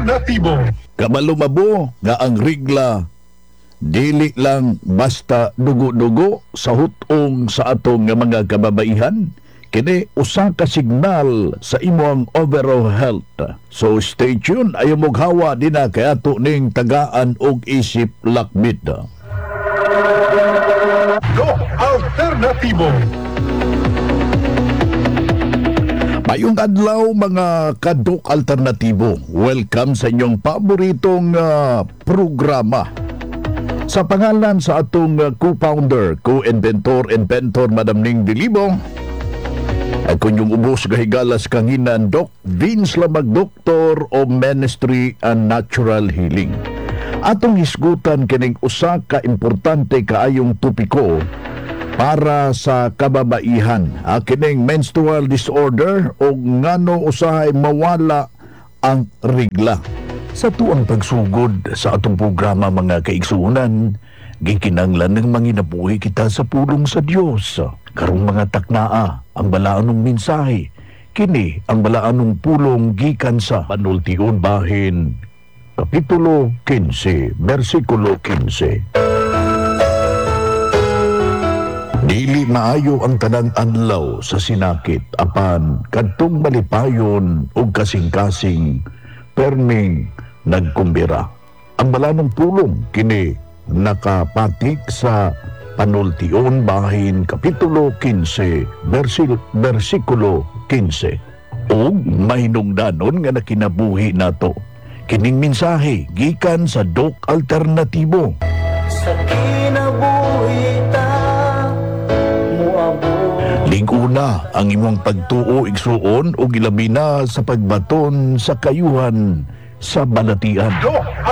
Alternatibo. Kamalumabo nga ang regla dili lang basta dugo-dugo sa hutong sa atong nga mga kababaihan, kini usa ka signal sa imong overall health. So stay tuned, ayo moghawa dinha kay ato ning tagaan og isip lakbit. Go Alternatibo. Mayong adlaw mga kadok alternatibo. Welcome sa inyong paboritong programa. Sa pangalan sa atong co-founder, co-inventor, Madam Ning Dilibo, ay kunyong ubos gahigalas kanginan Doc Vince Lamag, Doctor of Ministry and Natural Healing. Atong hisgutan kining usa ka importante kaayong topiko para sa kababaihan, kining menstrual disorder o ngano usahay mawala ang regla. Sa tuang pagsugod sa atong programa mga kaigsuunan, gikinanglan ng manginabuhi kita sa pulong sa Dios. Karong mga taknaa ang balaanong mensahe, kini ang balaanong pulong gikan sa Panultiun Bahin, Kapitulo 15, versikulo 15. Dili maayo ang tanang adlaw sa sinakit, apan kadtong malipayon ug kasing-kasing perning nagkumbira. Ang balanong pulong kini nakapatik sa Panultiun Bahin, Kapitulo 15, versikulo 15. Og mahinungdanon nga nakinabuhi nato. Kining mensahe gikan sa Doc Alternatibo. Sa kinabuhi ta Linguna ang imong pagtuo igsuon o gilabi na sa pagbaton sa kayuhan sa balatian. Go